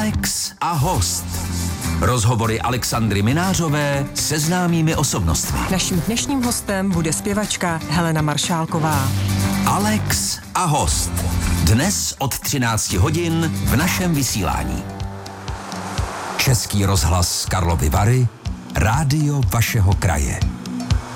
Alex a host. Rozhovory Alexandry Minářové se známými osobnostmi. Naším dnešním hostem bude zpěvačka Helena Maršálková. Alex a host. Dnes od 13 hodin v našem vysílání. Český rozhlas Karlovy Vary, rádio vašeho kraje.